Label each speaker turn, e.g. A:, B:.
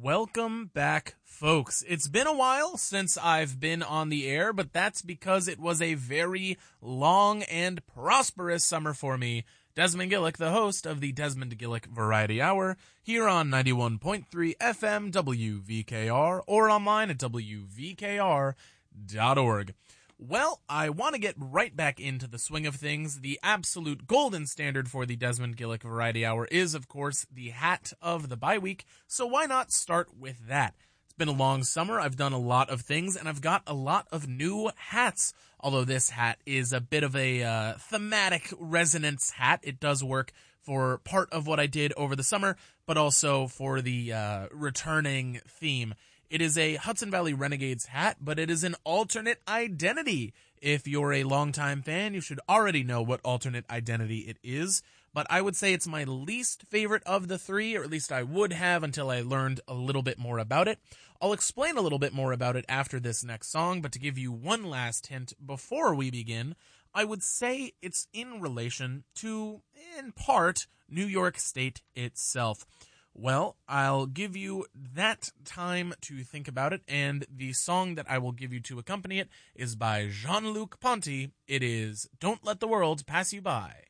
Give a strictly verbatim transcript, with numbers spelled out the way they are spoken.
A: Welcome back, folks. It's been a while since I've been on the air, but that's because it was a very long and prosperous summer for me. Desmond Gillick, the host of the Desmond Gillick Variety Hour, here on ninety-one point three F M W V K R or online at W V K R dot org. Well, I want to get right back into the swing of things. The absolute golden standard for the Desmond Gillick Variety Hour is, of course, the hat of the bye week, so why not start with that? It's been a long summer, I've done a lot of things, and I've got a lot of new hats. Although this hat is a bit of a uh, thematic resonance hat, it does work for part of what I did over the summer, but also for the uh, returning theme. It is a Hudson Valley Renegades hat, but it is an alternate identity. If you're a longtime fan, you should already know what alternate identity it is. But I would say it's my least favorite of the three, or at least I would have until I learned a little bit more about it. I'll explain a little bit more about it after this next song, but to give you one last hint before we begin, I would say it's in relation to, in part, New York State itself. Well, I'll give you that time to think about it, and the song that I will give you to accompany it is by Jean-Luc Ponty. It is Don't Let the World Pass You By.